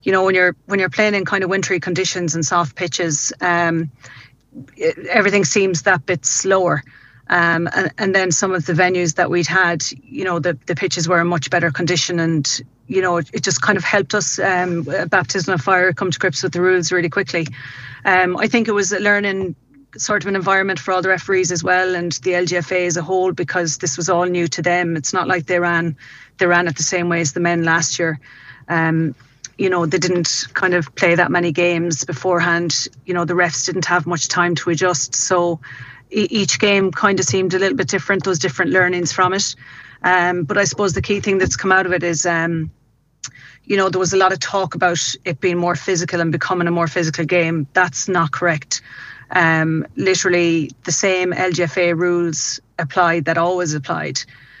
when you're playing in kind of wintry conditions and soft pitches, everything seems that bit slower. And then some of the venues that we'd had, the pitches were in much better condition, and it just kind of helped us, baptism of fire, come to grips with the rules really quickly. I think it was a learning sort of an environment for all the referees as well, and the LGFA as a whole, because this was all new to them. It's not like they ran it the same way as the men last year. They didn't kind of play that many games beforehand. The refs didn't have much time to adjust. So each game kind of seemed a little bit different, those different learnings from it. But I suppose the key thing that's come out of it is, there was a lot of talk about it being more physical and becoming a more physical game. That's not correct. Literally the same LGFA rules applied that always applied.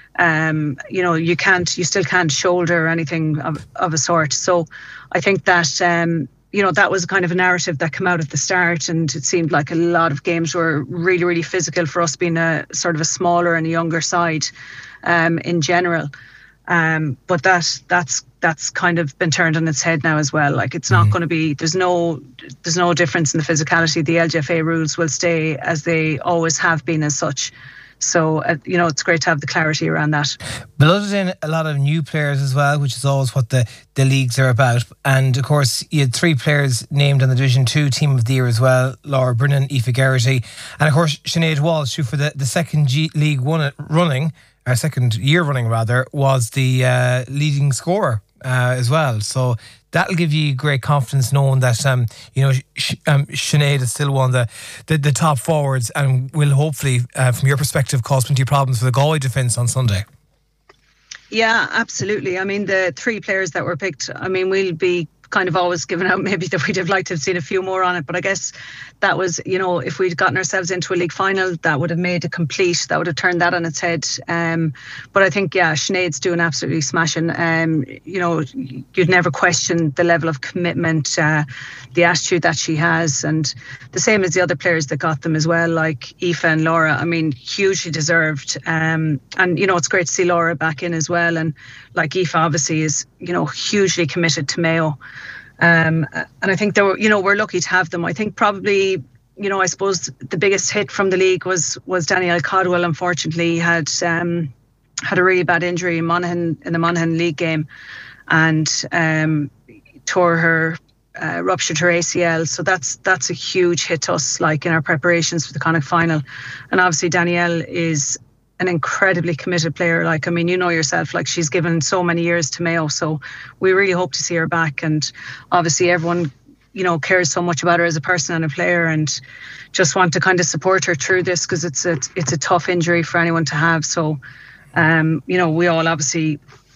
You still can't shoulder or anything of a sort. So I think that, that was kind of a narrative that came out at the start, and it seemed like a lot of games were really, really physical for us being a sort of a smaller and a younger side, in general. But that's kind of been turned on its head now as well. Like, it's not going to be, there's no difference in the physicality. The LGFA rules will stay as they always have been as such. So, it's great to have the clarity around that. But other than a lot of new players as well, which is always what the leagues are about. And of course, you had 3 players named on the Division 2 Team of the Year as well: Laura Brennan, Aoife Geraghty, and of course Sinead Walsh, who for the second League One running, or second year running rather, was the leading scorer as well. So that'll give you great confidence knowing that Sinead is still one of the top forwards, and will hopefully, from your perspective, cause plenty of problems for the Galway defence on Sunday. Yeah, absolutely. I mean, the 3 players that were picked, we'll be kind of always given out maybe that we'd have liked to have seen a few more on it, but I guess that was, if we'd gotten ourselves into a league final, that would have made it complete, that would have turned that on its head. But I think, Sinead's doing absolutely smashing. You'd never question the level of commitment, the attitude that she has, and the same as the other players that got them as well, like Aoife and Laura. Hugely deserved. And it's great to see Laura back in as well, and like Aoife obviously is, hugely committed to Mayo. And I think we're lucky to have them. I think probably, I suppose the biggest hit from the league was Danielle Codwell. Unfortunately, had a really bad injury in the Monaghan League game, and ruptured her ACL. So that's a huge hit to us, like in our preparations for the Connacht final. And obviously Danielle is an incredibly committed player. Like, yourself, like, she's given so many years to Mayo, so we really hope to see her back. And obviously everyone, cares so much about her as a person and a player, and just want to kind of support her through this, because it's a tough injury for anyone to have. So, we'll all obviously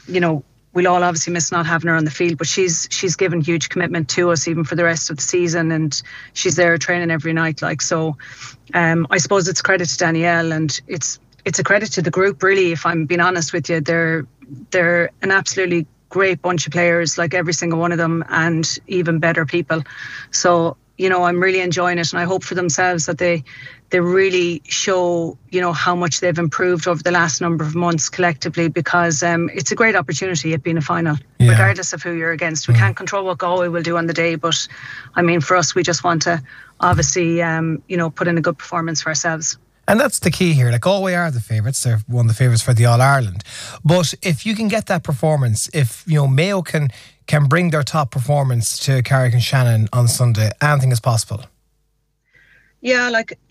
miss not having her on the field, but she's given huge commitment to us even for the rest of the season, and she's there training every night. Like, so, I suppose it's credit to Danielle, and it's a credit to the group, really, if I'm being honest with you. They're an absolutely great bunch of players, like every single one of them, and even better people. So, I'm really enjoying it, and I hope for themselves that they really show, how much they've improved over the last number of months collectively, because it's a great opportunity at being a final, regardless of who you're against. We can't control what Galway will do on the day, but for us, we just want to obviously, put in a good performance for ourselves. And that's the key here. Like, Galway are the favourites. They're one of the favourites for the All-Ireland. But if you can get that performance, if Mayo can bring their top performance to Carrick-on-Shannon on Sunday, anything is possible. Yeah,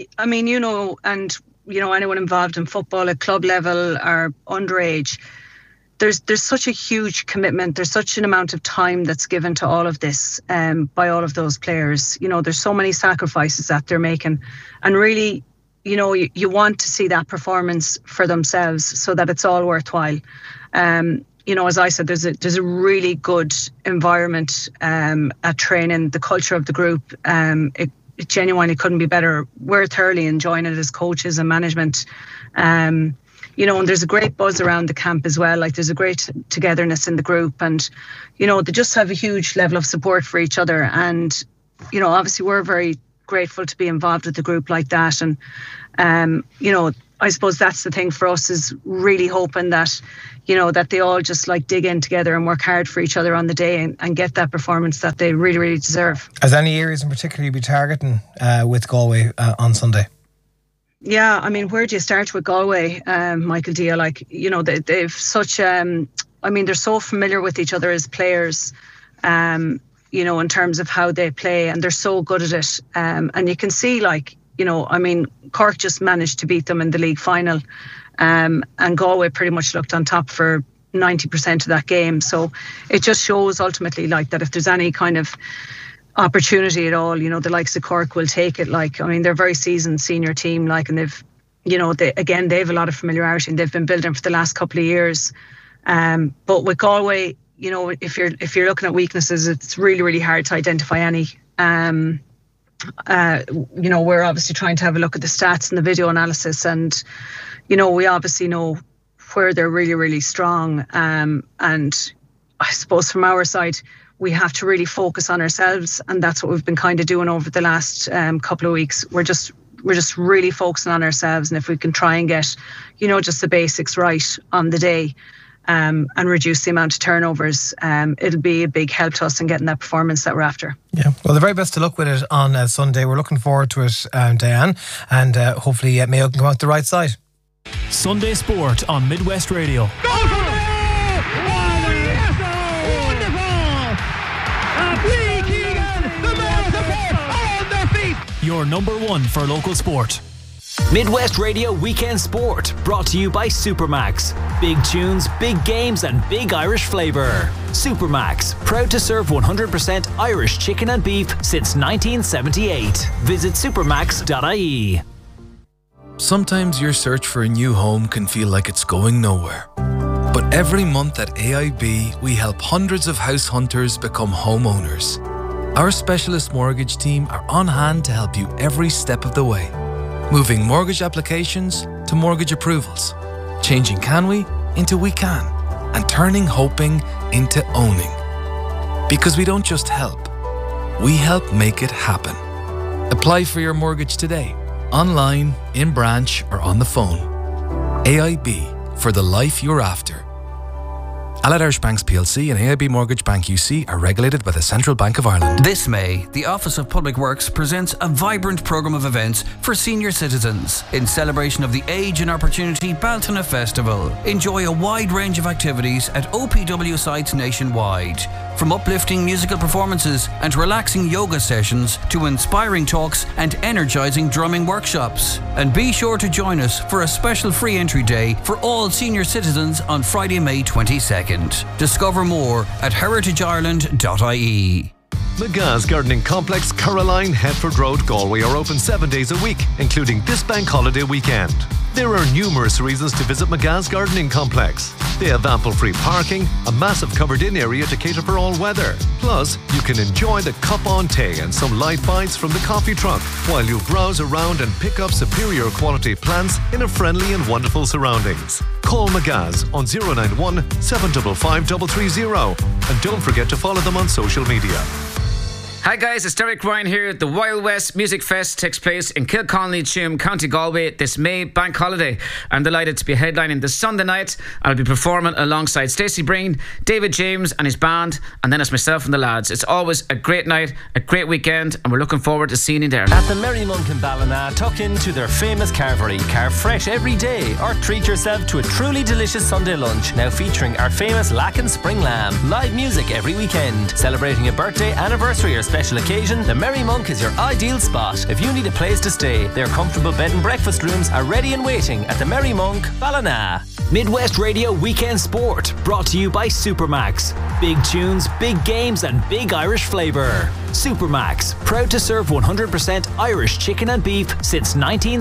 and anyone involved in football at club level or underage, there's such a huge commitment. There's such an amount of time that's given to all of this by all of those players. There's so many sacrifices that they're making, and really, you want to see that performance for themselves so that it's all worthwhile. As I said, there's a really good environment at training. The culture of the group, it genuinely couldn't be better. We're thoroughly enjoying it as coaches and management. And there's a great buzz around the camp as well. Like, there's a great togetherness in the group, and they just have a huge level of support for each other. And obviously we're very grateful to be involved with a group like that, and I suppose that's the thing for us, is really hoping that, you know, that they all just like dig in together and work hard for each other on the day and get that performance that they really, really deserve. Has any areas in particular you'd be targeting with Galway on Sunday? Yeah, I mean, where do you start with Galway, Michael Dia? Like, you know, they've such, I mean, they're so familiar with each other as players, you know, in terms of how they play, and they're so good at it. And you can see, like, you know, I mean, Cork just managed to beat them in the league final, and Galway pretty much looked on top for 90% of that game. So it just shows ultimately, like, that if there's any kind of opportunity at all, you know, the likes of Cork will take it. Like, I mean, they're a very seasoned senior team, like, and they've, you know, they have a lot of familiarity, and they've been building for the last couple of years. But with Galway, you know, if you're looking at weaknesses, it's really, really hard to identify any. You know, we're obviously trying to have a look at the stats and the video analysis, and, you know, we obviously know where they're really, really strong. And I suppose from our side, we have to really focus on ourselves, and that's what we've been kind of doing over the last couple of weeks. We're just really focusing on ourselves, and if we can try and get, you know, just the basics right on the day, and reduce the amount of turnovers, it'll be a big help to us in getting that performance that we're after. Yeah, well, the very best of luck with it on Sunday. We're looking forward to it, Diane, and hopefully Mayo can come out the right side. Sunday Sport on Midwest Radio. Go for it! Your number one for local sport. Midwest Radio Weekend Sport, brought to you by Supermax. Big tunes, big games and big Irish flavour. Supermax, proud to serve 100% Irish chicken and beef since 1978. Visit supermax.ie. Sometimes your search for a new home can feel like it's going nowhere. But every month at AIB, we help hundreds of house hunters become homeowners. Our specialist mortgage team are on hand to help you every step of the way. Moving mortgage applications to mortgage approvals. Changing can we into we can. And turning hoping into owning. Because we don't just help, we help make it happen. Apply for your mortgage today, online, in branch or on the phone. AIB, for the life you're after. Allied Irish Banks plc and AIB Mortgage Bank UC are regulated by the Central Bank of Ireland. This May, the Office of Public Works presents a vibrant programme of events for senior citizens in celebration of the Age and Opportunity Baltona Festival. Enjoy a wide range of activities at OPW sites nationwide, from uplifting musical performances and relaxing yoga sessions to inspiring talks and energising drumming workshops. And be sure to join us for a special free entry day for all senior citizens on Friday, May 22nd. Discover more at heritageireland.ie. McGah's Gardening Complex, Caroline, Headford Road, Galway are open 7 days a week, including this bank holiday weekend. There are numerous reasons to visit McGah's Gardening Complex. They have ample free parking, a massive covered-in area to cater for all weather. Plus, you can enjoy the cup on tea and some light bites from the coffee truck while you browse around and pick up superior quality plants in a friendly and wonderful surroundings. Call McGah's on 091 755 330 and don't forget to follow them on social media. Hi guys, it's Derek Ryan here. The Wild West Music Fest takes place in Kilconnelly, Tuam, County Galway this May bank holiday. I'm delighted to be headlining this Sunday night. I'll be performing alongside Stacey Breen, David James and his band, and then it's myself and the lads. It's always a great night, a great weekend, and we're looking forward to seeing you there. At the Merry Monk in Ballina, tuck into their famous carvery. Carve fresh every day, or treat yourself to a truly delicious Sunday lunch, now featuring our famous Lacken Spring Lamb. Live music every weekend. Celebrating a birthday, anniversary or special occasion, the Merry Monk is your ideal spot. If you need a place to stay, their comfortable bed and breakfast rooms are ready and waiting at the Merry Monk, Ballina. Midwest Radio Weekend Sport, brought to you by Supermax. Big tunes, big games and big Irish flavour. Supermax, proud to serve 100% Irish chicken and beef since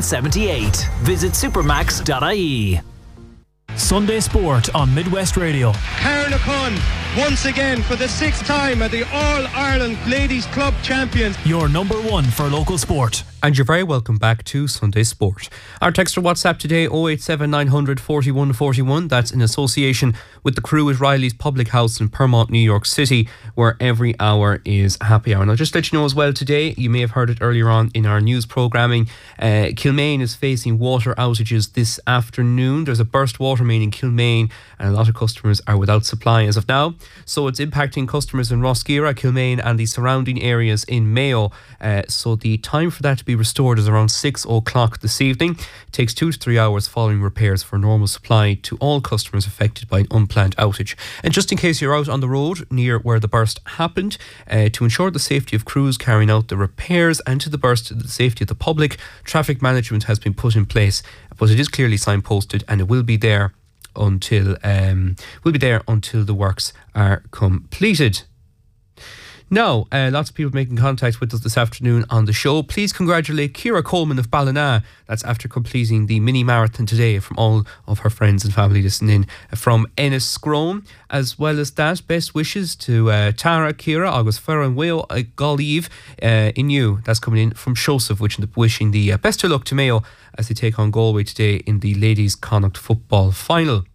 1978. Visit supermax.ie. Sunday Sport on Midwest Radio. Carnacon once again for the 6th time are the All-Ireland Ladies Club champions. Your number one for local sport. And you're very welcome back to Sunday Sport. Our text or WhatsApp today, 087 900 41 41. That's in association with the crew at Riley's Public House in Permont, New York City, where every hour is happy hour. And I'll just let you know as well today, you may have heard it earlier on in our news programming, Kilmaine is facing water outages this afternoon. There's a burst water main in Kilmaine and a lot of customers are without supply as of now. So it's impacting customers in Rosgeira, Kilmaine and the surrounding areas in Mayo. So the time for that to be restored is around 6 o'clock this evening. It takes 2 to 3 hours following repairs for normal supply to all customers affected by an unplanned outage. And just in case you're out on the road near where the burst happened, to ensure the safety of crews carrying out the repairs and to the safety of the public, traffic management has been put in place, but it is clearly signposted and it will be there until the works are completed. Now, lots of people making contact with us this afternoon on the show. Please congratulate Ciara Coleman of Ballina. That's after completing the mini marathon today, from all of her friends and family listening from Enniscrone. As well as that, best wishes to Tara, Ciara, August Ferra and Weo Golieve in you. That's coming in from Joseph, wishing the best of luck to Mayo as they take on Galway today in the Ladies Connacht football final.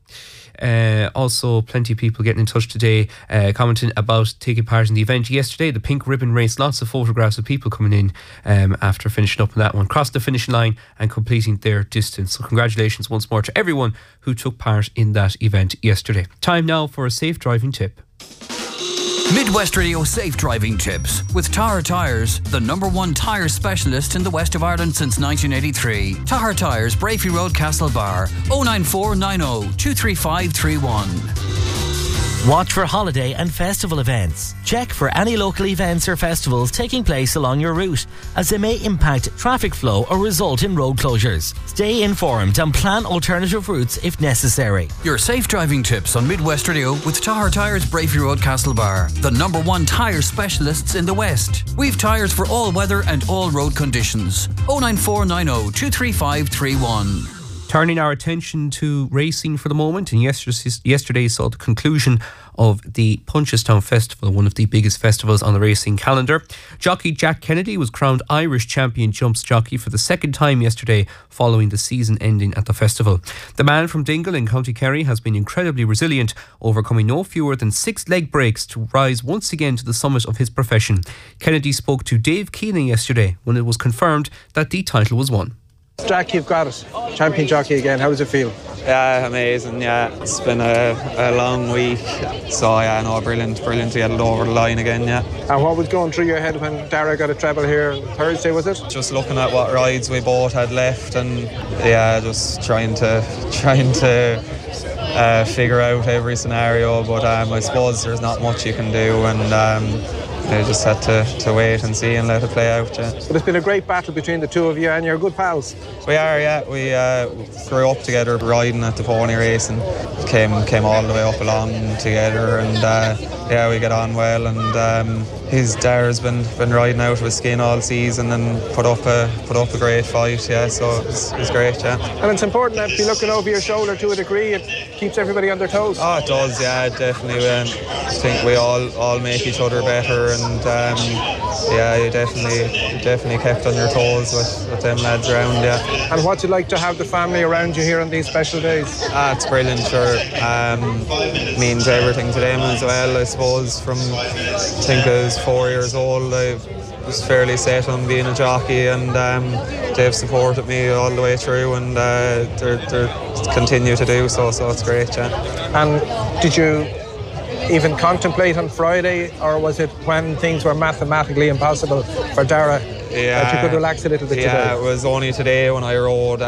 Also, plenty of people getting in touch today commenting about taking part in the event yesterday, the pink ribbon race. Lots of photographs of people coming in after finishing up on that one, crossed the finishing line and completing their distance. So congratulations once more to everyone who took part in that event yesterday. Time now for a safe driving tip. Midwest Radio Safe Driving Tips with Tahar Tyres, the #1 tyre specialist in the west of Ireland since 1983. Tahar Tyres, Brafey Road, Castlebar, 09490 23531. Watch for holiday and festival events. Check for any local events or festivals taking place along your route, as they may impact traffic flow or result in road closures. Stay informed and plan alternative routes if necessary. Your safe driving tips on Midwest Radio with Tahar Tyres, Brafey Road, Castlebar, the #1 tyre specialists in the West. We've tyres for all weather and all road conditions. 09490 23531. Turning our attention to racing for the moment, and yesterday saw the conclusion of the Punchestown Festival, one of the biggest festivals on the racing calendar. Jockey Jack Kennedy was crowned Irish Champion Jumps Jockey for the second time yesterday, following the season ending at the festival. The man from Dingle in County Kerry has been incredibly resilient, overcoming no fewer than 6 leg breaks to rise once again to the summit of his profession. Kennedy spoke to Dave Keeling yesterday when it was confirmed that the title was won. Jack, you've got it. Champion jockey again. How does it feel? Yeah, amazing. Yeah, it's been a long week. So yeah, no, brilliant to get it over the line again. Yeah. And what was going through your head when Dara got a treble here on Thursday? Was it? Just looking at what rides we both had left, and yeah, just trying to figure out every scenario. But I suppose there's not much you can do, and I just had to wait and see and let it play out. Yeah. But it's been a great battle between the two of you, and you're good pals. We are, yeah. We grew up together riding at the pony race and came all the way up along together, and yeah, we get on well. And his Dara's been riding out of his skin all season and put up a great fight. Yeah, so it's great. Yeah. And it's important to be looking over your shoulder to a degree. It keeps everybody on their toes. Oh, it does. Yeah, definitely. I think we all make each other better. And yeah, you definitely kept on your toes with them lads around. Yeah. And what's it like to have the family around you here on these special days? It's brilliant. Sure, means everything to them as well. I suppose from I think I was 4 years old, I was fairly set on being a jockey, and they've supported me all the way through, and they continue to do so. So it's great. Yeah. And did you even contemplate on Friday, or was it when things were mathematically impossible for Dara that you could relax a little bit today? Yeah, it was only today when I rode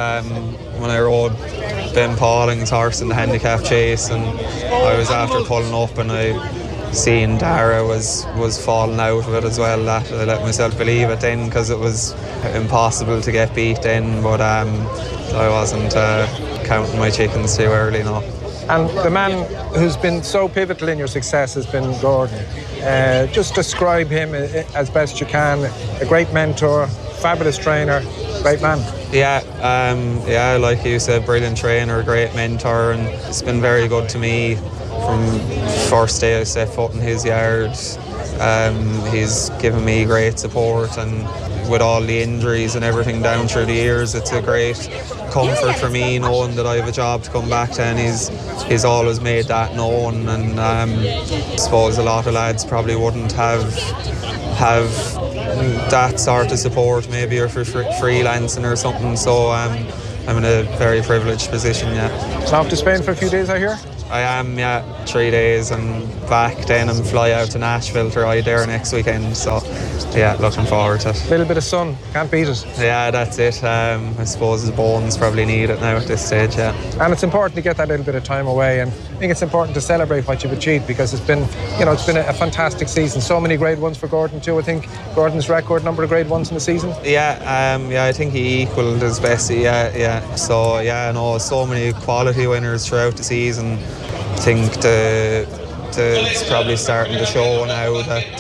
Ben Pauling's horse in the handicap chase, and I was after pulling up and I seen Dara was falling out of it as well. That I let myself believe it then, because it was impossible to get beat then, but I wasn't counting my chickens too early, no. And the man who's been so pivotal in your success has been Gordon. Just describe him as best you can. A great mentor, fabulous trainer, great man. Yeah, like you said, brilliant trainer, great mentor, and it's been very good to me first day I set foot in his yard. He's given me great support, and with all the injuries and everything down through the years, it's a great comfort for me knowing that I have a job to come back to, and he's always made that known. And I suppose a lot of lads probably wouldn't have that sort of support maybe, or for freelancing or something, so I'm in a very privileged position. So off to Spain for a few days, I hear? I am, 3 days and back then, and fly out to Nashville to ride there next weekend, so looking forward to it. A little bit of sun, can't beat it. Yeah, that's it. I suppose his bones probably need it now at this stage, And it's important to get that little bit of time away, and I think it's important to celebrate what you've achieved, because it's been a fantastic season. So many grade ones for Gordon too. I think Gordon's record number of grade ones in the season. I think he equalled his best. So so many quality winners throughout the season. I think it's probably starting to show now that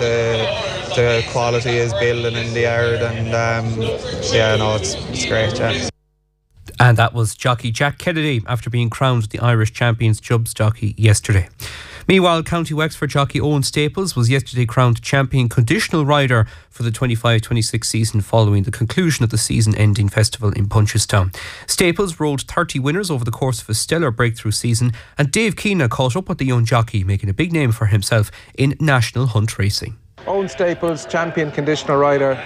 the quality is building in the yard, and it's great. And that was jockey Jack Kennedy after being crowned the Irish Champions Jubs jockey yesterday. Meanwhile, County Wexford jockey Owen Staples was yesterday crowned champion conditional rider for the 25-26 season following the conclusion of the season-ending festival in Punchestown. Staples rode 30 winners over the course of a stellar breakthrough season, and Dave Keena caught up with the young jockey, making a big name for himself in national hunt racing. Owen Staples, champion conditional rider,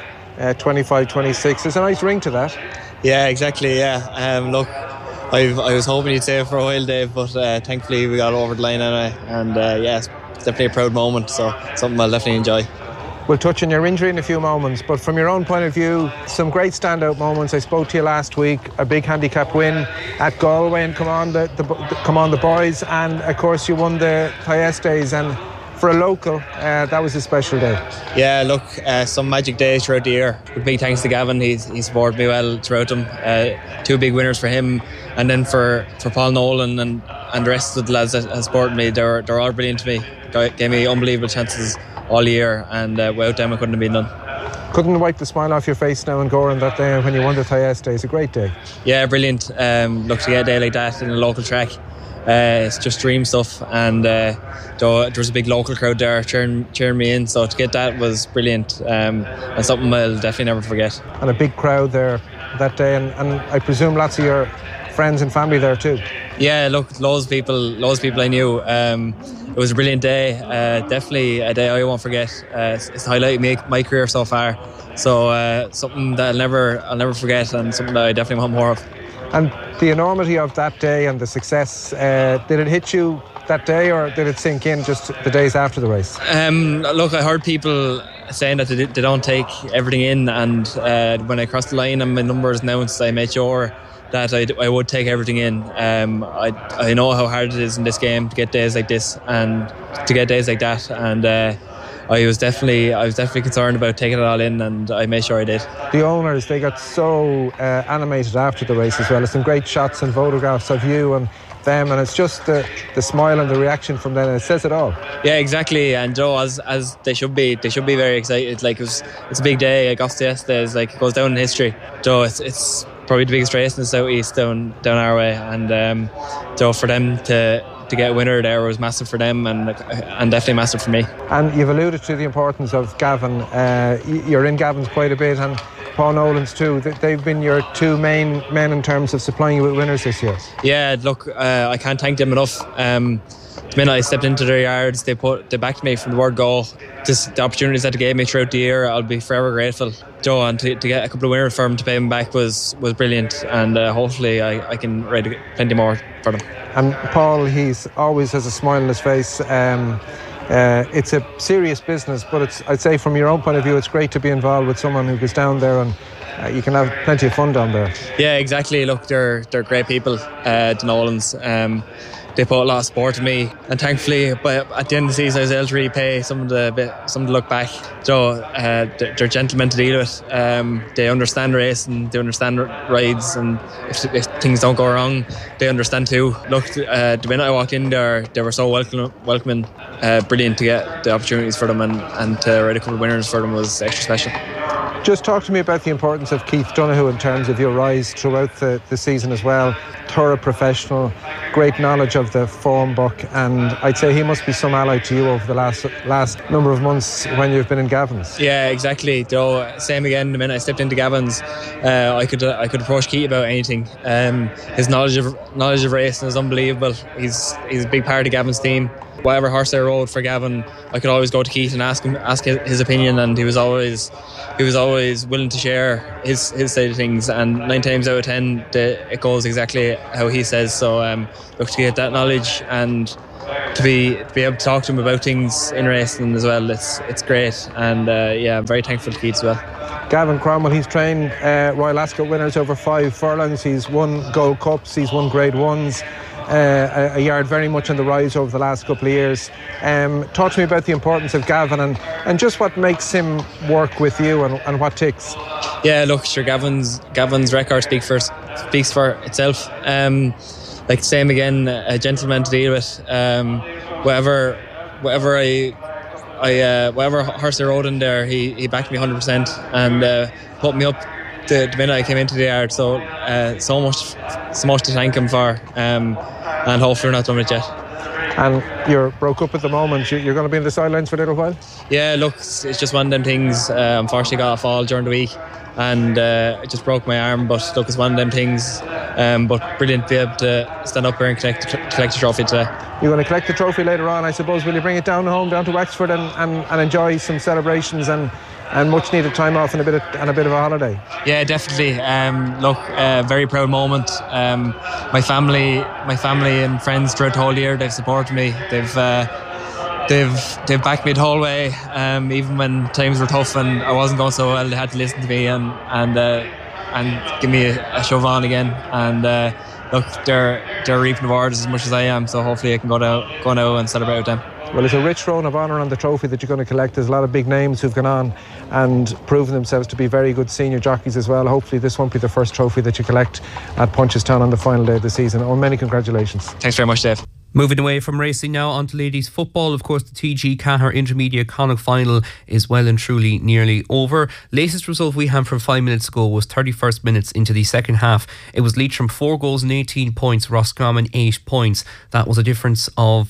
25-26. There's a nice ring to that. Yeah, exactly, look, I was hoping you'd say it for a while, Dave, but thankfully we got over the line anyway, and it's definitely a proud moment, so something I'll definitely enjoy. We'll touch on your injury in a few moments, but from your own point of view, some great standout moments. I spoke to you last week, a big handicap win at Galway, and come on the boys, and of course you won the Thyestes, and for a local, that was a special day. Yeah, look, some magic days throughout the year. Big thanks to Gavin, he's supported me well throughout them. 2 big winners for him, and then for Paul Nolan and the rest of the lads that have supported me. They're all brilliant to me. Gave me unbelievable chances all year, and without them I couldn't have been done. Couldn't wipe the smile off your face now in Goran that day when you won the Thyestes. It's a great day. Yeah, brilliant. Look, to get a day like that in a local track, it's just dream stuff, and there was a big local crowd there cheering me in, so to get that was brilliant, and something I'll definitely never forget. And a big crowd there that day, and I presume lots of your friends and family there too. Yeah, look, loads of people I knew. It was a brilliant day, definitely a day I won't forget. It's highlighted my career so far, so something that I'll never forget, and something that I definitely want more of. And the enormity of that day and the success, did it hit you that day, or did it sink in just the days after the race? Look, I heard people saying that they don't take everything in, and when I crossed the line and my number was announced, I made sure that I would take everything in. I know how hard it is in this game to get days like this and to get days like that, and I was definitely concerned about taking it all in, and I made sure I did. The owners, they got so animated after the race as well. There's some great shots and photographs of you and them, and it's just the smile and the reaction from them, and it says it all. Yeah, exactly. And Joe, as they should be very excited. Like it's a big day. Like Thyestes, like it goes down in history. Joe, it's probably the biggest race in the southeast down our way, and so for them to get a winner there was massive for them, and definitely massive for me. And you've alluded to the importance of Gavin. You're in Gavin's quite a bit, and Paul Nolan's too. They've been your 2 main men in terms of supplying you with winners this year. Yeah, look, I can't thank them enough. The minute I stepped into their yards, they backed me from the word go. Just the opportunities that they gave me throughout the year, I'll be forever grateful. Joe, and to get a couple of winners for them to pay them back was brilliant, and hopefully I can write plenty more for them. And Paul, he's always has a smile on his face. It's a serious business, but I'd say from your own point of view, it's great to be involved with someone who goes down there, and you can have plenty of fun down there. Yeah, exactly. Look, they're great people, the Nolans. They put a lot of support in me, and thankfully, but at the end of the season, I was able to repay some of the look back. So they're gentlemen to deal with. They understand racing, they understand rides, and if things don't go wrong, they understand too. Look, the minute I walked in there, they were so welcoming, brilliant to get the opportunities for them, and to ride a couple of winners for them was extra special. Just talk to me about the importance of Keith Donoghue in terms of your rise throughout the season as well. Thorough professional, great knowledge of the form book, and I'd say he must be some ally to you over the last number of months when you've been in Gavin's. Yeah, exactly. Though same again. The minute I stepped into Gavin's, I could approach Keith about anything. His knowledge of racing is unbelievable. He's a big part of Gavin's team. Whatever horse I rode for Gavin, I could always go to Keith and ask his opinion, and he was always willing to share his side of things. And 9 times out of 10, it goes exactly how he says. So look, to get that knowledge and to be able to talk to him about things in racing as well, it's great. And I'm very thankful to Keith as well. Gavin Cromwell, he's trained Royal Ascot winners over 5 furlongs. He's won Gold Cups, he's won Grade 1s. A yard very much on the rise over the last couple of years. Talk to me about the importance of Gavin and just what makes him work with you and what ticks. Yeah, look, sure, Gavin's record speaks for itself. Like same again, a gentleman to deal with. Whatever horse I rode in there, he backed me 100% and put me up the minute I came into the yard. So so much to thank him for, and hopefully we're not done with it yet. And you're broke up at the moment. You're going to be in the sidelines for a little while? Yeah, look, it's just one of them things. Unfortunately got a fall during the week and I just broke my arm, but look, it's one of them things. But brilliant to be able to stand up here and collect the trophy today. You're going to collect the trophy later on, I suppose. Will you bring it down to Wexford and enjoy some celebrations and much needed time off and a bit of a holiday? Yeah, definitely. Look, very proud moment. My family and friends throughout the whole year, they've supported me. They've backed me the whole way, even when times were tough and I wasn't going so well. They had to listen to me and give me a shove on again. And look, they're reaping the rewards as much as I am. So hopefully I can go now and celebrate with them. Well, it's a rich throne of honour on the trophy that you're going to collect. There's a lot of big names who've gone on and proven themselves to be very good senior jockeys as well. Hopefully this won't be the first trophy that you collect at Punchestown on the final day of the season. Oh, many congratulations. Thanks very much, Dave. Moving away from racing now onto ladies football. Of course, the TG Cahir Intermediate Connacht final is well and truly nearly over. Latest result we had from 5 minutes ago was 31st minutes into the second half. It was Leitrim 4 goals and 18 points, Roscommon 8 points. That was a difference of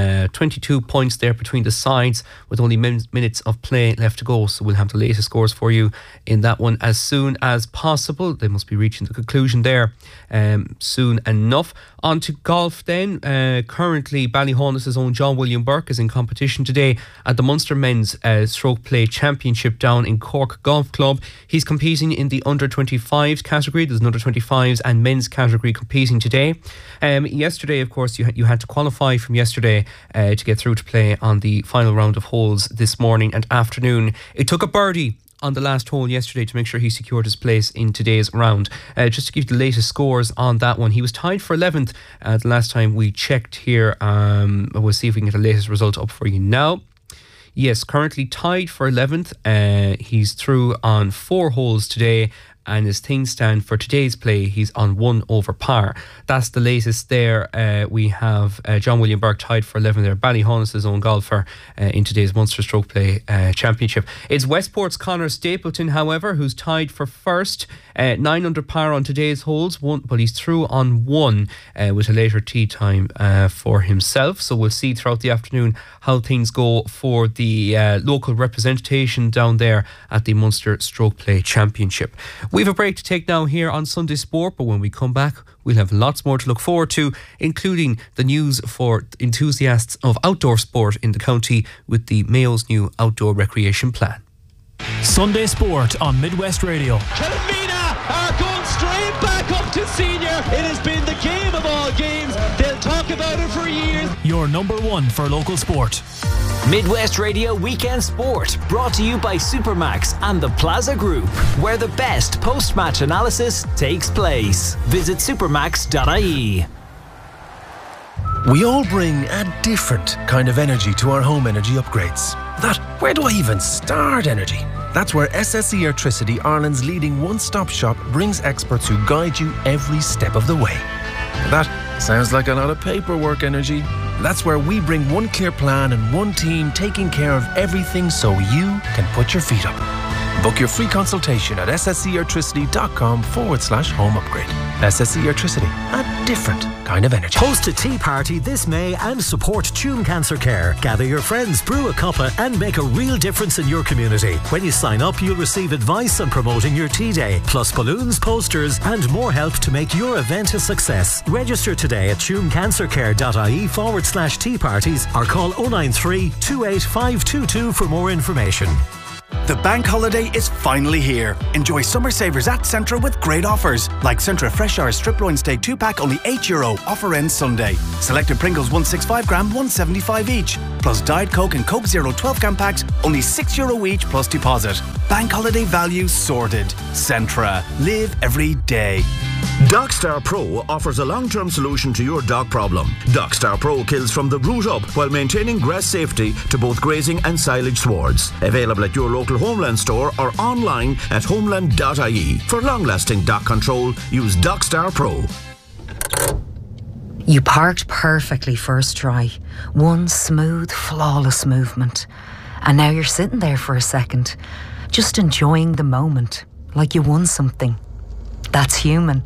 22 points there between the sides with only minutes of play left to go. So we'll have the latest scores for you in that one as soon as possible. They must be reaching the conclusion there soon enough. On to golf then. Currently, Ballyhonus' own John William Burke is in competition today at the Munster Men's Stroke Play Championship down in Cork Golf Club. He's competing in the under-25s category. There's an under-25s and men's category competing today. Yesterday, of course, you had to qualify from yesterday to get through to play on the final round of holes this morning and afternoon. It took a birdie on the last hole yesterday to make sure he secured his place in today's round. Just to give you the latest scores on that one, he was tied for 11th the last time we checked here. We'll see if we can get the latest result up for you now. Yes, currently tied for 11th. He's through on 4 holes today, and as things stand for today's play, he's on 1 over par. That's the latest there. We have John William Burke tied for 11 there. Ballyhonus' own golfer in today's Munster Stroke Play Championship. It's Westport's Conor Stapleton, however, who's tied for first. 9 under par on today's holes, but he's through on 1 with a later tee time for himself. So we'll see throughout the afternoon how things go for the local representation down there at the Munster Stroke Play Championship. We have a break to take now here on Sunday Sport, but when we come back, we'll have lots more to look forward to, including the news for enthusiasts of outdoor sport in the county with the Mayo's new outdoor recreation plan. Sunday Sport on Midwest Radio. Kilvina are going straight back up to senior. It has been the game of all games. They'll talk about it for years. Your number one for local sport. Midwest Radio Weekend Sport, brought to you by Supermax and the Plaza Group, where the best post-match analysis takes place. Visit supermax.ie. We all bring a different kind of energy to our home energy upgrades. That where do I even start energy? That's where SSE Airtricity, Ireland's leading one-stop shop, brings experts who guide you every step of the way. That sounds like a lot of paperwork energy. That's where we bring one clear plan and one team taking care of everything so you can put your feet up. Book your free consultation at sscelectricity.com/home upgrade. SSE Electricity, a different kind of energy. Host a tea party this May and support Tuam Cancer Care. Gather your friends, brew a cuppa and make a real difference in your community. When you sign up, you'll receive advice on promoting your tea day, plus balloons, posters and more help to make your event a success. Register today at tuamcancercare.ie/tea parties or call 093 28522 for more information. The bank holiday is finally here. Enjoy summer savers at Centra with great offers. Like Centra Fresh Hour strip loin steak 2-pack, only €8. Offer ends Sunday. Selected Pringles 165 gram, $1.75 each. Plus Diet Coke and Coke Zero 12 gram packs, only €6 each plus deposit. Bank holiday value sorted. Centra. Live every day. DocStar Pro offers a long-term solution to your dog problem. DocStar Pro kills from the root up while maintaining grass safety to both grazing and silage swards. Available at your local Homeland store or online at homeland.ie. For long-lasting dog control, use DocStar Pro. You parked perfectly first try. One smooth, flawless movement. And now you're sitting there for a second, just enjoying the moment, like you won something. That's human.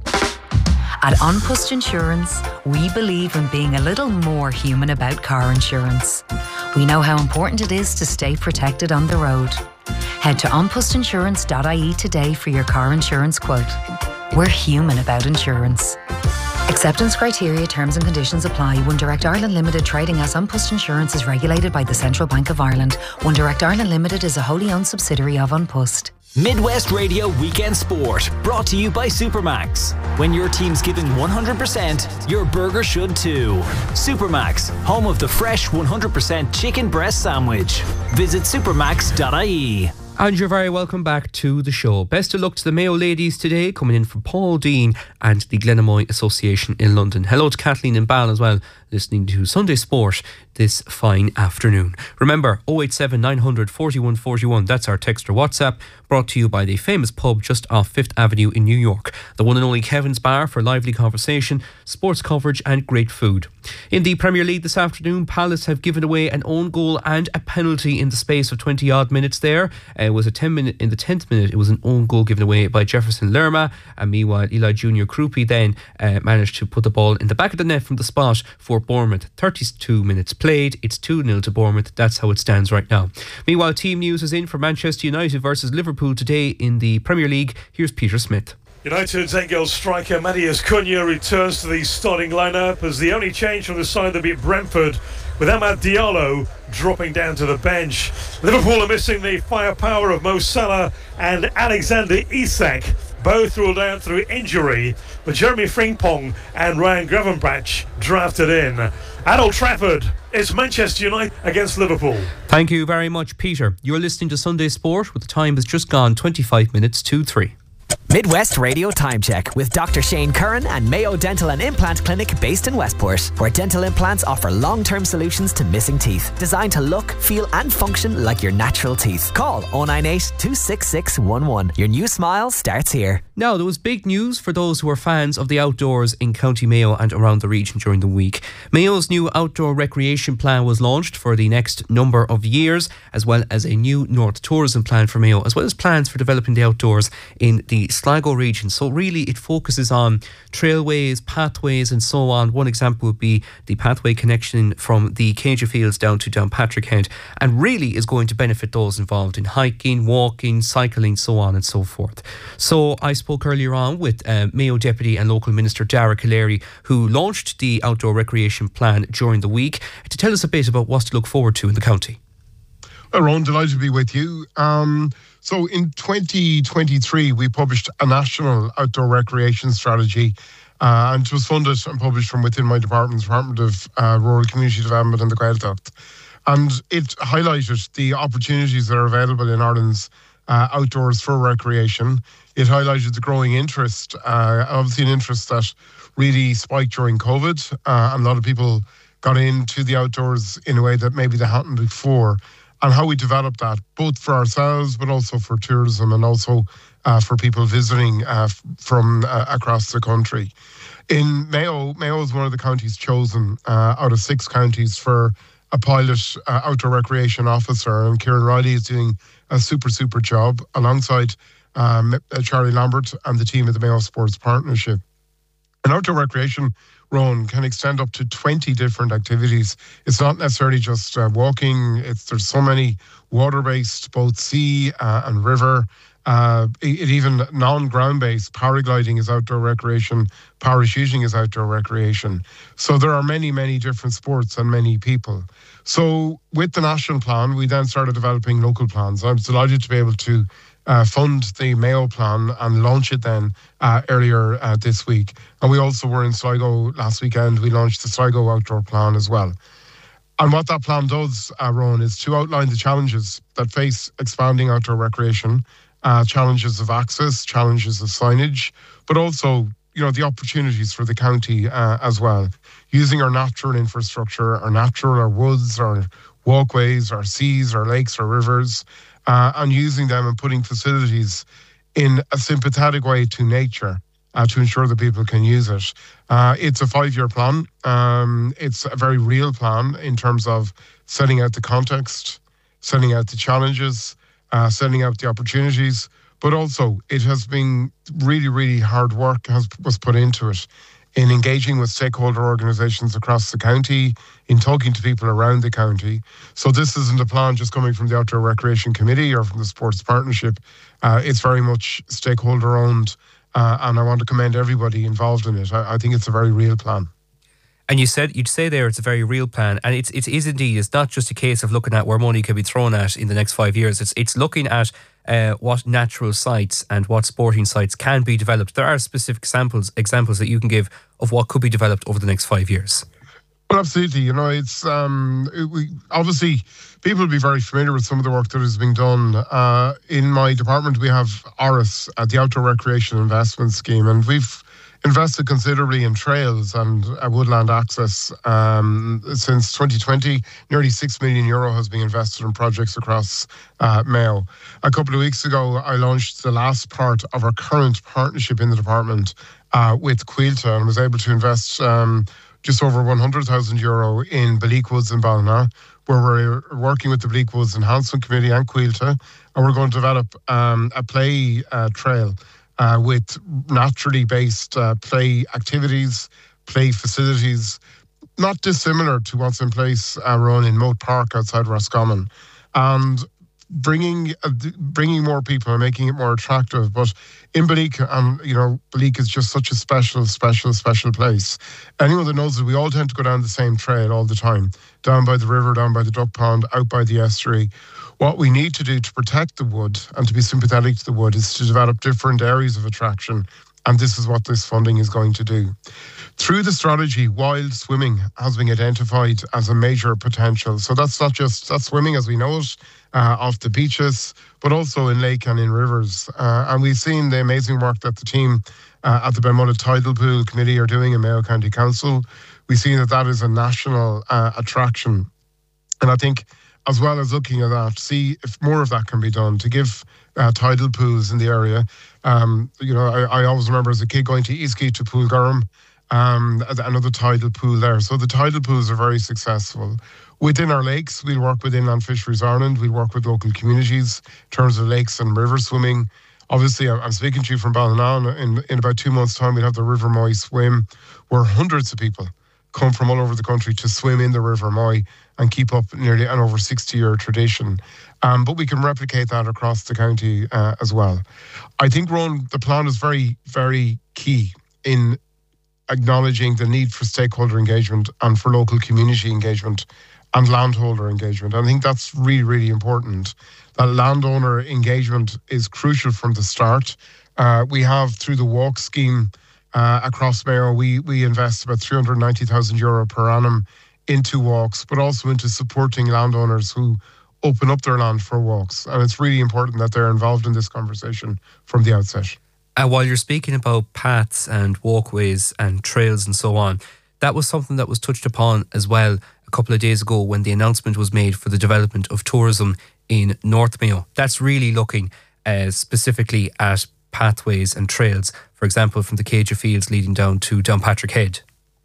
At An Post Insurance, we believe in being a little more human about car insurance. We know how important it is to stay protected on the road. Head to onpostinsurance.ie today for your car insurance quote. We're human about insurance. Acceptance criteria, terms and conditions apply. One Direct Ireland Limited trading as An Post Insurance is regulated by the Central Bank of Ireland. One Direct Ireland Limited is a wholly owned subsidiary of An Post. Midwest Radio Weekend Sport, brought to you by Supermax. When your team's giving 100%, your burger should too. Supermax, home of the fresh 100% chicken breast sandwich. Visit supermax.ie. And you're very welcome back to the show. Best of luck to the Mayo ladies today, coming in from Paul Dean and the Glenamoy Association in London. Hello to Kathleen and Bal as well, listening to Sunday Sport this fine afternoon. Remember, 087 900 41 41, that's our text or WhatsApp, brought to you by the famous pub just off 5th Avenue in New York. The one and only Kevin's Bar for lively conversation, sports coverage and great food. In the Premier League this afternoon, Palace have given away an own goal and a penalty in the space of 20 odd minutes there. It was in the 10th minute, it was an own goal given away by Jefferson Lerma, and meanwhile Eli Junior Krupi then managed to put the ball in the back of the net from the spot for Bournemouth. 32 minutes played, it's 2-0 to Bournemouth. That's how it stands right now. Meanwhile, team news is in for Manchester United versus Liverpool today in the Premier League. Here's Peter Smith. United's Engel striker Matheus Cunha returns to the starting lineup as the only change from the side that beat Brentford, with Amad Diallo dropping down to the bench. Liverpool are missing the firepower of Mo Salah and Alexander Isak, both ruled out through injury, but Jeremy Frimpong and Ryan Gravenberch drafted in. At Old Trafford, it's Manchester United against Liverpool. Thank you very much, Peter. You're listening to Sunday Sport, with the time has just gone 25 minutes to 3. Midwest Radio Time Check with Dr. Shane Curran and Mayo Dental and Implant Clinic based in Westport, where dental implants offer long-term solutions to missing teeth, designed to look, feel and function like your natural teeth. Call 098 266 11. Your new smile starts here. Now, there was big news for those who are fans of the outdoors in County Mayo and around the region during the week. Mayo's new outdoor recreation plan was launched for the next number of years, as well as a new North Tourism plan for Mayo, as well as plans for developing the outdoors in the Sligo region. So really it focuses on trailways, pathways and so on. One example would be the pathway connection from the Cagey Fields down to Downpatrick Head, and really is going to benefit those involved in hiking, walking, cycling, so on and so forth. So I spoke earlier on with Mayo Deputy and Local Minister Dara Callery, who launched the outdoor recreation plan during the week, to tell us a bit about what's to look forward to in the county. Well, Ron, delighted to be with you. So in 2023, we published a national outdoor recreation strategy, and it was funded and published from within my department, Department of Rural Community Development and the Gaeltacht. And it highlighted the opportunities that are available in Ireland's outdoors for recreation. It highlighted the growing interest, obviously an interest that really spiked during COVID, and a lot of people got into the outdoors in a way that maybe they hadn't before, and how we develop that, both for ourselves, but also for tourism and also for people visiting from across the country. In Mayo is one of the counties chosen out of 6 counties for a pilot outdoor recreation officer, and Kieran Riley is doing a super job alongside Charlie Lambert and the team at the Mayo Sports Partnership. And outdoor recreation, Rowan, can extend up to 20 different activities. It's not necessarily just walking. There's so many water-based, both sea and river. Even non-ground-based, paragliding is outdoor recreation, parachuting is outdoor recreation. So there are many different sports and many people. So with the national plan, we then started developing local plans. I was delighted to be able to fund the Mayo plan and launch it then earlier this week. And we also were in Sligo last weekend. We launched the Sligo Outdoor Plan as well. And what that plan does, Rowan, is to outline the challenges that face expanding outdoor recreation, challenges of access, challenges of signage, but also, the opportunities for the county as well. Using our natural infrastructure, our woods, our walkways, our seas, our lakes, our rivers, and using them and putting facilities in a sympathetic way to nature to ensure that people can use it. It's a 5-year plan. It's a very real plan in terms of setting out the context, setting out the challenges, setting out the opportunities, but also it has been really hard work was put into it in engaging with stakeholder organisations across the county, in talking to people around the county. So this isn't a plan just coming from the Outdoor Recreation Committee or from the Sports Partnership. It's very much stakeholder owned, and I want to commend everybody involved in it. I think it's a very real plan. And you'd say there it's a very real plan, and it is indeed. It's not just a case of looking at where money can be thrown at in the next 5 years. It's looking at what natural sites and what sporting sites can be developed. There are specific examples that you can give of what could be developed over the next 5 years. Well, absolutely. It's obviously people will be very familiar with some of the work that is being done. In my department, we have ORIS, the Outdoor Recreation Investment Scheme, and we've invested considerably in trails and woodland access. Since 2020, nearly €6 million has been invested in projects across Mayo. A couple of weeks ago, I launched the last part of our current partnership in the department with Quilta, and was able to invest just over €100,000 in Bleak Woods in Ballina, where we're working with the Bleak Woods Enhancement Committee and Quilta, and we're going to develop a play trail with naturally based play activities, play facilities, not dissimilar to what's in place in Moat Park outside Roscommon, and bringing more people and making it more attractive. But in Bleak, Bleak is just such a special place. Anyone that knows it, we all tend to go down the same trail all the time, down by the river, down by the duck pond, out by the estuary. What we need to do to protect the wood and to be sympathetic to the wood is to develop different areas of attraction. And this is what this funding is going to do. Through the strategy, wild swimming has been identified as a major potential. So that's not just swimming as we know it off the beaches, but also in lake and in rivers. And we've seen the amazing work that the team at the Benmullet Tidal Pool Committee are doing in Mayo County Council. We've seen that is a national attraction. And I think, as well as looking at that, see if more of that can be done to give tidal pools in the area. I always remember as a kid going to Eastgate to Pool Durham, another tidal pool there. So the tidal pools are very successful. Within our lakes, we'll work with Inland Fisheries Ireland. We'll work with local communities in terms of lakes and river swimming. Obviously, I'm speaking to you from Ballinane. In about 2 months' time, we'll have the River Moy swim, where hundreds of people come from all over the country to swim in the River Moy and keep up nearly an over 60-year tradition. But we can replicate that across the county as well. I think, Ron, the plan is very, very key in acknowledging the need for stakeholder engagement and for local community engagement and landholder engagement. I think that's really, really important. That landowner engagement is crucial from the start. We have, through the Walk scheme across Mayo, we invest about €390,000 per annum into walks, but also into supporting landowners who open up their land for walks. And it's really important that they're involved in this conversation from the outset. And while you're speaking about paths and walkways and trails and so on, that was something that was touched upon as well a couple of days ago when the announcement was made for the development of tourism in North Mayo. That's really looking specifically at pathways and trails, for example, from the Cage of Fields leading down to Downpatrick Head.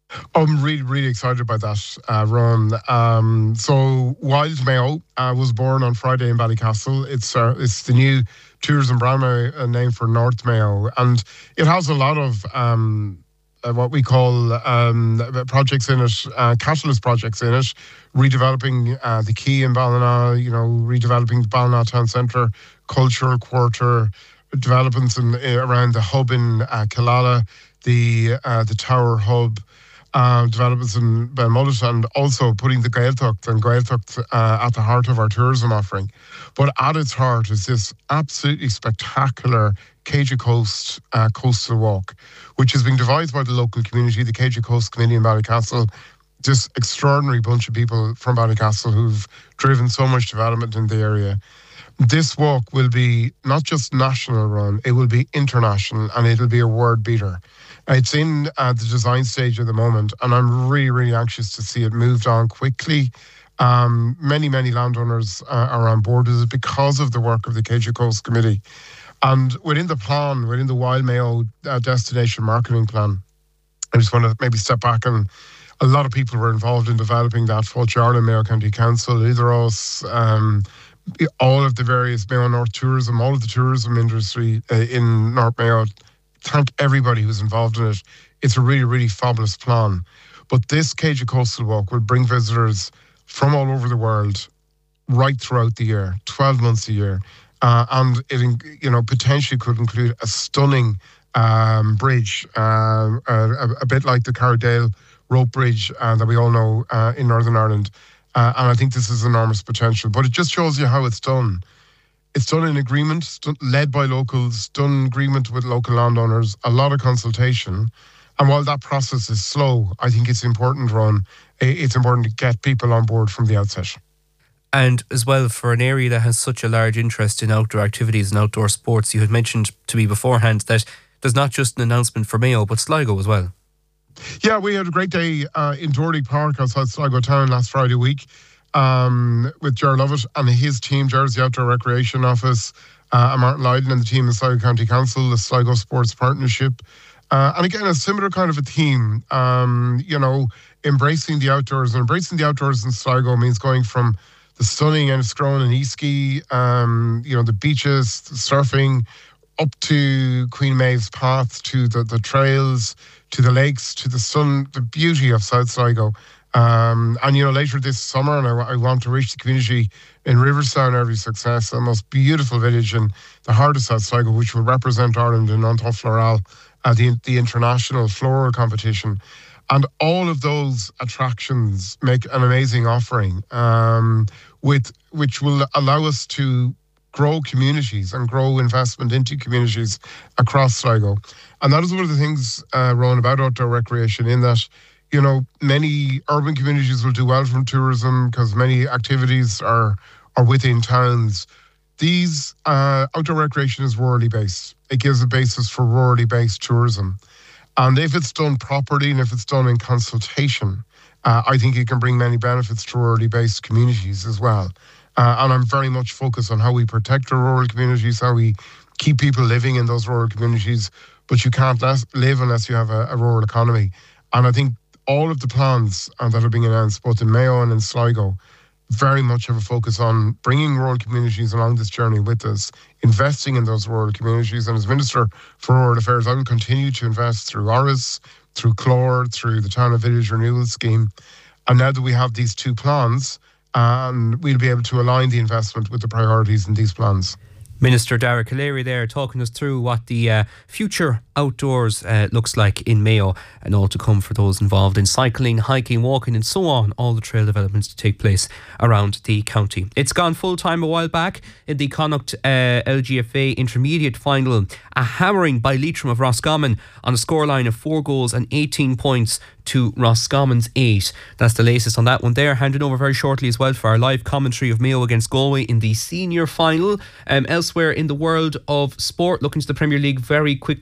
I'm really, really excited about that, Ron. So Wild Mayo was born on Friday in Ballycastle. It's the new tourism brand name for North Mayo, and it has a lot of what we call projects in it, catalyst projects in it, redeveloping the quay in Ballina, redeveloping the Ballina Town Centre, cultural quarter, developments around the hub in Killala, the Tower Hub, developments in Belmullet, and also putting the Gaeltacht at the heart of our tourism offering. But at its heart is this absolutely spectacular Céide Coast coastal walk, which is being devised by the local community, the Céide Coast Committee in Ballycastle. This extraordinary bunch of people from Ballycastle who've driven so much development in the area. This walk will be not just national run, it will be international, and it'll be a word beater. It's in the design stage at the moment, and I'm really, really anxious to see it moved on quickly. Many landowners are on board with it because of the work of the Céide Coast Committee. And within the Wild Mayo destination marketing plan, I just want to maybe step back, and a lot of people were involved in developing that. Fáilte Ireland, Mayo County Council, Idaros, all of the various Mayo North tourism, all of the tourism industry in North Mayo. Thank everybody who's involved in it. It's a really, really fabulous plan. But this Céide Coastal Walk will bring visitors from all over the world right throughout the year, 12 months a year. And it, potentially could include a stunning bridge, a bit like the Cardale rope bridge that we all know in Northern Ireland. And I think this is enormous potential. But it just shows you how it's done. It's done in agreement, led by locals, done in agreement with local landowners, a lot of consultation. And while that process is slow, I think it's important, Ron, it's important to get people on board from the outset. And as well, for an area that has such a large interest in outdoor activities and outdoor sports, you had mentioned to me beforehand that there's not just an announcement for Mayo, but Sligo as well. Yeah, we had a great day in Doherty Park outside Sligo Town last Friday week with Ger Lovett and his team, Ger's the Outdoor Recreation Office, and Martin Lydon and the team in Sligo County Council, the Sligo Sports Partnership. And again, a similar kind of a theme, embracing the outdoors. And embracing the outdoors in Sligo means going from the stunning Enniscrone and Eastkey, the beaches, the surfing, up to Queen Maeve's Path, to the trails, to the lakes, to the beauty of South Sligo. And later this summer, and I want to reach the community in Riverstown, Every Success, the most beautiful village in the heart of South Sligo, which will represent Ireland in Antá Floral, the international floral competition. And all of those attractions make an amazing offering, which will allow us to grow communities and grow investment into communities across Sligo. And that is one of the things, Rowan, about outdoor recreation, in that, many urban communities will do well from tourism because many activities are within towns. These outdoor recreation is rurally based. It gives a basis for rurally based tourism. And if it's done properly and if it's done in consultation, I think it can bring many benefits to rurally based communities as well. And I'm very much focused on how we protect our rural communities, how we keep people living in those rural communities. But you can't live unless you have a rural economy. And I think all of the plans that are being announced, both in Mayo and in Sligo, very much have a focus on bringing rural communities along this journey with us, investing in those rural communities. And as Minister for Rural Affairs, I will continue to invest through ORIS, through CLOR, through the Town and Village Renewal Scheme. And now that we have these two plans, we'll be able to align the investment with the priorities in these plans. Minister Dara Calleary there talking us through what the future outdoors looks like in Mayo, and all to come for those involved in cycling, hiking, walking and so on, all the trail developments to take place around the county. It's gone full time a while back in the Connacht LGFA intermediate final. A hammering by Leitrim of Roscommon on a scoreline of 4 goals and 18 points to Roscommon's 8. That's the latest on that one there. Handing over very shortly as well for our live commentary of Mayo against Galway in the senior final. Elsewhere in the world of sport, looking to the Premier League very quickly, they're just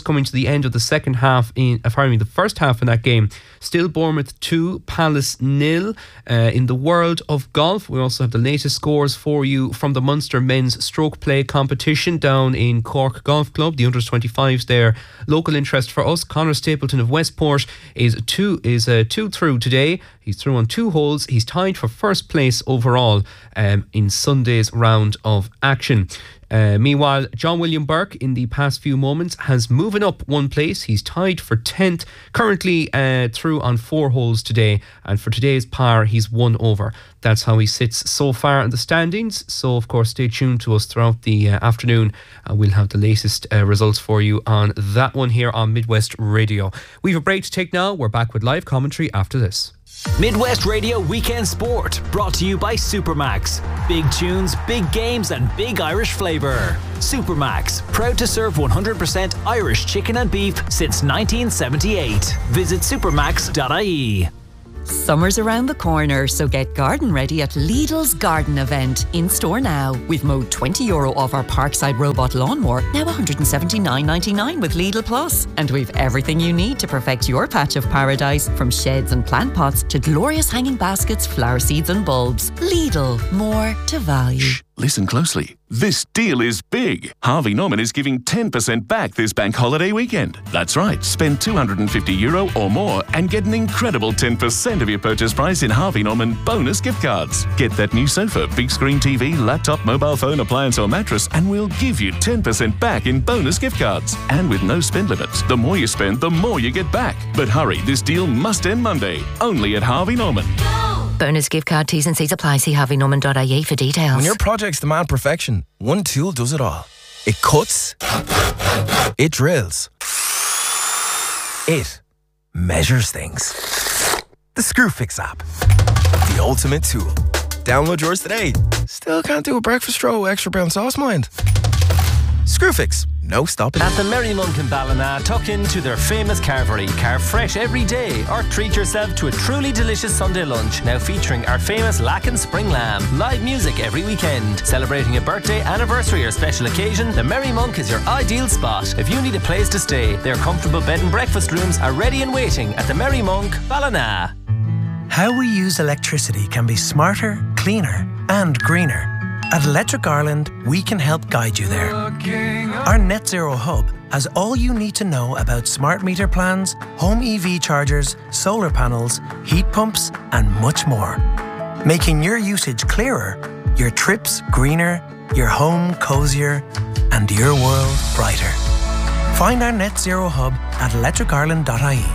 just coming to the end of the second half the first half in that game. Still Bournemouth 2, Palace 0. In the world of golf, we also have the latest scores for you from the Munster men's stroke play competition down in Cork Golf Club. The under-25s there. Local interest for us. Conor Stapleton of Westport is two through today. He's through on 2 holes. He's tied for first place overall in Sunday's round of action. Meanwhile, John William Burke in the past few moments has moving up 1 place. He's tied for 10th, currently through on 4 holes today, and for today's par he's 1 over. That's how he sits so far in the standings. So of course stay tuned to us throughout the afternoon, and we'll have the latest results for you on that one here on Midwest Radio. We have a break to take now. We're back with live commentary after this. Midwest Radio Weekend Sport, brought to you by Supermax. Big tunes, big games and big Irish flavour. Supermax, proud to serve 100% Irish chicken and beef since 1978. Visit supermax.ie. Summer's around the corner, so get garden ready at Lidl's Garden Event. In store now. We've mowed €20 off our Parkside robot lawnmower, now $179.99 with Lidl Plus. And we've everything you need to perfect your patch of paradise, from sheds and plant pots to glorious hanging baskets, flower seeds and bulbs. Lidl, more to value. Shh, listen closely. This deal is big. Harvey Norman is giving 10% back this bank holiday weekend. That's right, spend €250 or more and get an incredible 10% of your purchase price in Harvey Norman bonus gift cards. Get that new sofa, big screen TV, laptop, mobile phone, appliance or mattress, and we'll give you 10% back in bonus gift cards. And with no spend limits, the more you spend, the more you get back. But hurry, this deal must end Monday, only at Harvey Norman. Bonus gift card, T's and C's apply. See harveynorman.ie for details. When your projects demand perfection, one tool does it all. It cuts, it drills, it measures things. The Screwfix app, the ultimate tool. Download yours today. Still can't do a breakfast roll with extra brown sauce, mind? Screwfix. No stopping. At the Merry Monk in Ballina, tuck into their famous carvery. Carve fresh every day, or treat yourself to a truly delicious Sunday lunch. Now featuring our famous Lacken Spring Lamb. Live music every weekend. Celebrating a birthday, anniversary or special occasion, the Merry Monk is your ideal spot. If you need a place to stay, their comfortable bed and breakfast rooms are ready and waiting at the Merry Monk, Ballina. How we use electricity can be smarter, cleaner and greener. At Electric Ireland, we can help guide you there. Our Net Zero Hub has all you need to know about smart meter plans, home EV chargers, solar panels, heat pumps, and much more. Making your usage clearer, your trips greener, your home cozier, and your world brighter. Find our Net Zero Hub at electricireland.ie.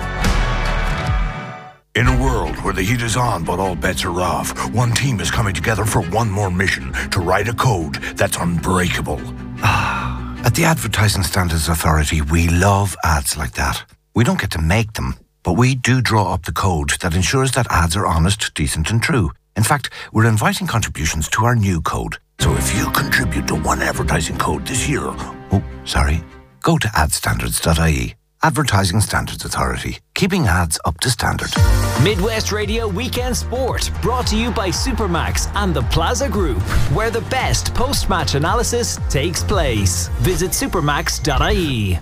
In a world where the heat is on but all bets are off, one team is coming together for one more mission: to write a code that's unbreakable. At the Advertising Standards Authority, we love ads like that. We don't get to make them, but we do draw up the code that ensures that ads are honest, decent and true. In fact, we're inviting contributions to our new code. So if you contribute to one advertising code this year, go to adstandards.ie. Advertising Standards Authority, keeping ads up to standard. Midwest Radio Weekend Sport, brought to you by Supermax and the Plaza Group, where the best post-match analysis takes place. Visit supermax.ie.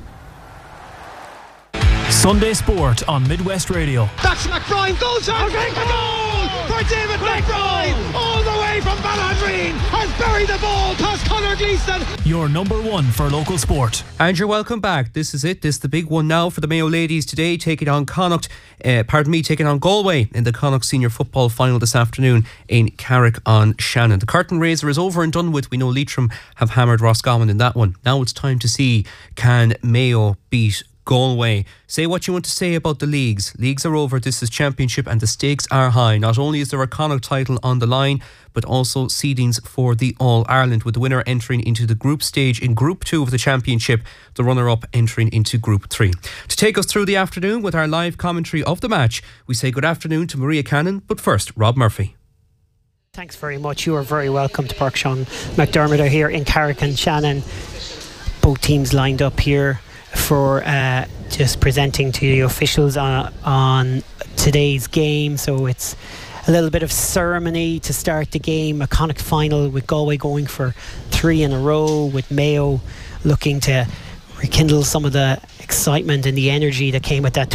Sunday Sport on Midwest Radio. That's McBride, goes out, a goal for David McBride, all the way from Balladreen, has buried the ball past Conor Gleeson. Your number one for local sport. And you're welcome back. This is it. This is the big one now for the Mayo ladies today, taking on taking on Galway in the Connacht Senior Football Final this afternoon in Carrick-on-Shannon. The curtain raiser is over and done with. We know Leitrim have hammered Roscommon in that one. Now it's time to see, can Mayo beat Galway? Say what you want to say about the leagues. Leagues are over. This is Championship and the stakes are high. Not only is there a Connacht title on the line, but also seedings for the All-Ireland, with the winner entering into the group stage in Group 2 of the Championship, the runner-up entering into Group 3. To take us through the afternoon with our live commentary of the match, we say good afternoon to Maria Cannon, but first, Rob Murphy. Thanks very much. You are very welcome to Park Sean McDermott are here in Carrick-on-Shannon. Both teams lined up here for just presenting to the officials on today's game. So it's a little bit of ceremony to start the game. A Connacht final with Galway going for 3 in a row, with Mayo looking to rekindle some of the excitement and the energy that came with that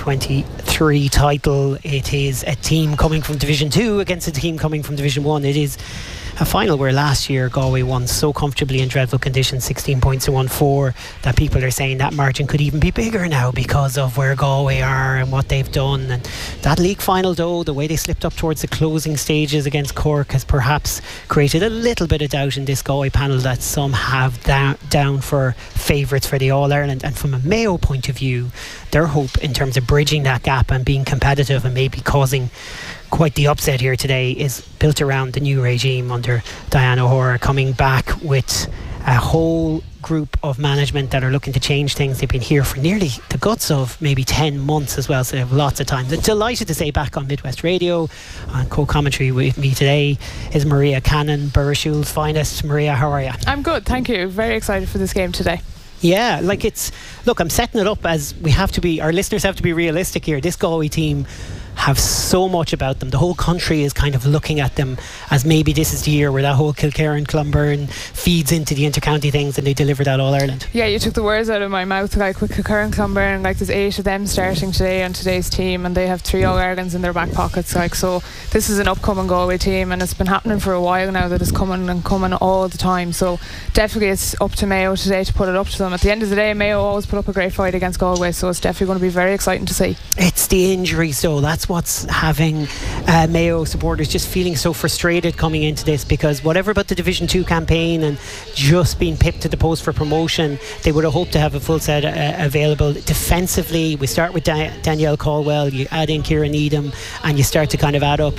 2023 title. It is a team coming from Division 2 against a team coming from Division 1. It is a final where last year Galway won so comfortably in dreadful conditions, 16 points to 1-4, that people are saying that margin could even be bigger now because of where Galway are and what they've done. And that league final, though, the way they slipped up towards the closing stages against Cork has perhaps created a little bit of doubt in this Galway panel that some have down for favourites for the All-Ireland. And from a Mayo point of view, their hope in terms of bridging that gap and being competitive and maybe causing quite the upset here today is built around the new regime under Diane O'Hora, coming back with a whole group of management that are looking to change things. They've been here for nearly the guts of maybe 10 months as well, so they have lots of time. They're delighted to say back on Midwest Radio. On co-commentary with me today is Maria Cannon, Burrishool's finest. Maria, how are you? I'm good, thank you. Very excited for this game today. Yeah, look, I'm setting it up as we have to be, our listeners have to be realistic here. This Galway team have so much about them. The whole country is kind of looking at them as maybe this is the year where that whole Kilkerran Clonberne feeds into the intercounty things and they deliver that All-Ireland. Yeah, you took the words out of my mouth. Like with Kilkerran Clonberne, like there's 8 of them starting today on today's team, and they have 3 All-Irelands in their back pockets. Like, so this is an upcoming Galway team, and it's been happening for a while now that it's coming and coming all the time. So definitely it's up to Mayo today to put it up to them. At the end of the day, Mayo always put up a great fight against Galway, so it's definitely going to be very exciting to see. It's the injuries though, that's what's having Mayo supporters just feeling so frustrated coming into this, because whatever about the Division 2 campaign and just being pipped to the post for promotion, they would have hoped to have a full set available. Defensively, we start with Danielle Caldwell, you add in Kieran Needham, and you start to kind of add up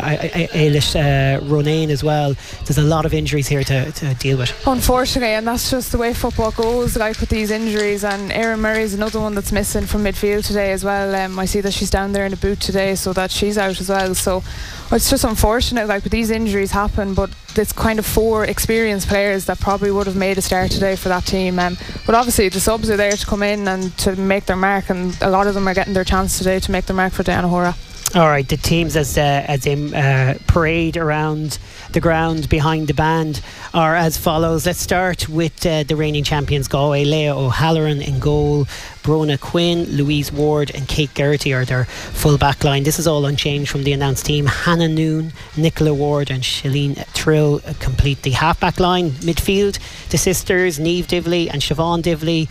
Ailish Ronayne as well. There's a lot of injuries here to deal with, unfortunately, and that's just the way football goes, like with these injuries. And Erin Murray is another one that's missing from midfield today as well. I see that she's down there in the boot today, so that she's out as well. So it's just unfortunate, like, with these injuries happen, but it's kind of 4 experienced players that probably would have made a start today for that team. But obviously the subs are there to come in and to make their mark, and a lot of them are getting their chance today to make their mark for Diana O'Hora. Alright, the teams as they parade around the ground behind the band are as follows. Let's start with the reigning champions Galway. Leah O'Halloran in goal, Brona Quinn, Louise Ward and Kate Geraghty are their full back line. This is all unchanged from the announced team. Hannah Noon, Nicola Ward and Shalene Trill complete the half back line. Midfield, the sisters Niamh Divley and Siobhan Divley.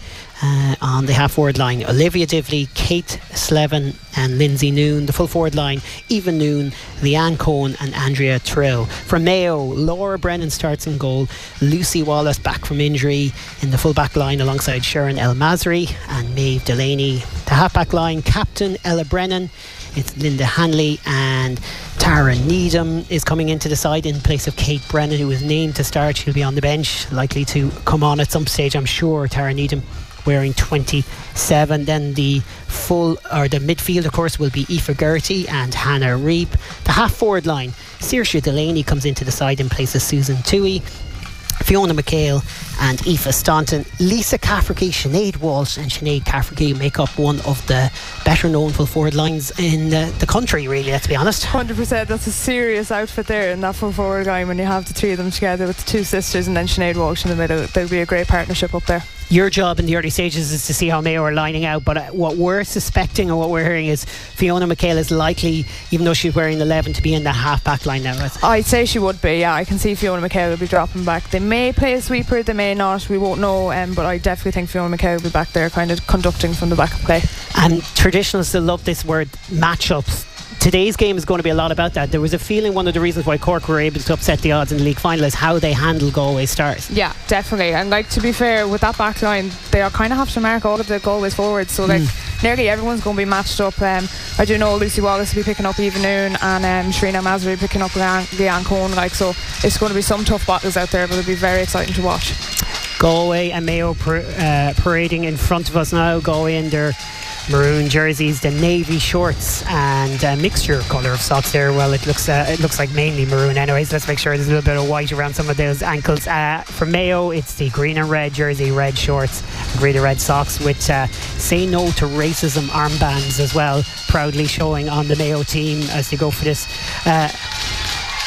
On the half forward line, Olivia Divley, Kate Slevin and Lindsay Noon. The full forward line, Eva Noon, Leanne Cohen and Andrea Trill. From Mayo, Laura Brennan starts in goal, Lucy Wallace back from injury in the full back line alongside Sharon El Masri and Maeve Delaney. The half back line, captain Ella Brennan, it's Linda Hanley, and Tara Needham is coming into the side in place of Kate Brennan, who was named to start. She'll be on the bench, likely to come on at some stage, I'm sure. Tara Needham wearing 27. Then the midfield, of course, will be Aoife Geraghty and Hannah Reap. The half forward line, Saoirse Delaney comes into the side in place of Susan Toohey. Fiona McHale and Aoife Staunton. Lisa Cafferty, Sinead Walsh and Sinead Cafferty make up one of the better known full forward lines in the country, really, let's be honest. 100%, that's a serious outfit there in that full forward line when you have the 3 of them together with the 2 sisters and then Sinead Walsh in the middle. There'll be a great partnership up there. Your job in the early stages is to see how Mayo are lining out, but what we're suspecting and what we're hearing is Fiona McHale is likely, even though she's wearing 11, to be in the half back line now. I'd say she would be, yeah. I can see Fiona McHale will be dropping back. They may play a sweeper, they may not, we won't know, but I definitely think Fiona McHale will be back there kind of conducting from the back of play. And traditionalists love this word, matchups. Today's game is going to be a lot about that. There was a feeling one of the reasons why Cork were able to upset the odds in the league final is how they handle Galway Stars. Yeah, definitely. And like, to be fair, with that back line, they are kind of have to mark all of the Galway's forwards, so like nearly everyone's going to be matched up. I do know Lucy Wallace will be picking up Eva Noon and Shrina Masri picking up Leanne Cohen, like, so it's going to be some tough battles out there, but it'll be very exciting to watch. Galway and Mayo parading in front of us now. Galway in their maroon jerseys, the navy shorts and a mixture colour of socks there. Well, it looks like mainly maroon anyways. Let's make sure there's a little bit of white around some of those ankles. For Mayo, it's the green and red jersey, red shorts, green and red socks with say no to racism armbands as well, proudly showing on the Mayo team as they go for this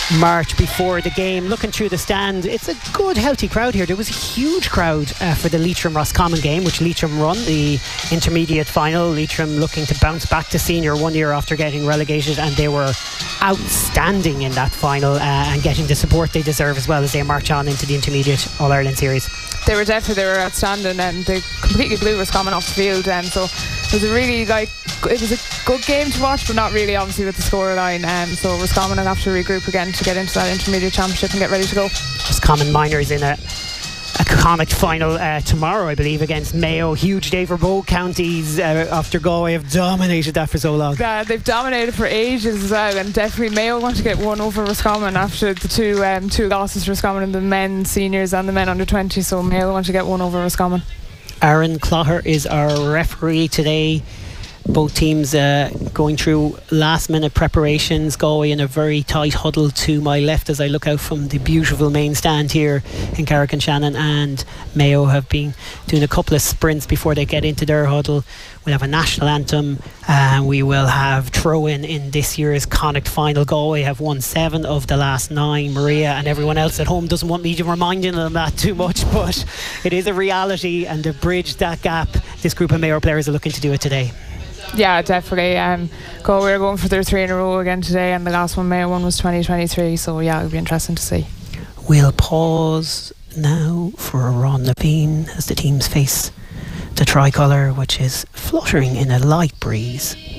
march before the game. Looking through the stand, it's a good healthy crowd here. There was a huge crowd for the Leitrim Roscommon game, which Leitrim won the intermediate final. Leitrim looking to bounce back to senior 1 year after getting relegated, and they were outstanding in that final and getting the support they deserve as well as they march on into the intermediate All-Ireland series. They were outstanding, and they completely blew Roscommon off the field, and so it was a good game to watch, but not really obviously with the scoreline. So Roscommon will have to regroup again to get into that intermediate championship and get ready to go. Roscommon Minors in a Connacht final tomorrow, I believe, against Mayo. Huge day for both counties after Galway have dominated that for so long. They've dominated for ages as well, and definitely Mayo want to get one over Roscommon after the two losses for Roscommon in the men seniors and the men under 20, so Mayo want to get one over Roscommon. Aaron Clogher is our referee today. Both teams going through last minute preparations. Galway in a very tight huddle to my left as I look out from the beautiful main stand here in Carrick-on-Shannon, and Mayo have been doing a couple of sprints before they get into their huddle. We'll have a national anthem, and we will have throw-in in this year's Connacht final. Galway have won 7 of the last 9. Maria and everyone else at home doesn't want me to reminding them that too much, but it is a reality, and to bridge that gap, this group of Mayo players are looking to do it today. Yeah, definitely. Galway are going for their 3 in a row again today, and the last one Mayo won was 2023, so yeah, it'll be interesting to see. We'll pause now for Ron Levine as the teams face the tricolour, which is fluttering in a light breeze.